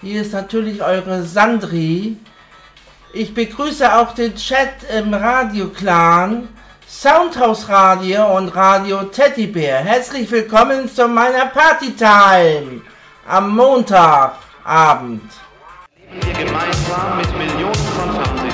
Hier ist natürlich eure Sandri. Ich begrüße auch den Chat im Radio-Clan, Soundhouse Radio und Radio Teddybär. Herzlich willkommen zu meiner Partytime am Montagabend. Leben wir gemeinsam mit Millionen von Fernsehern.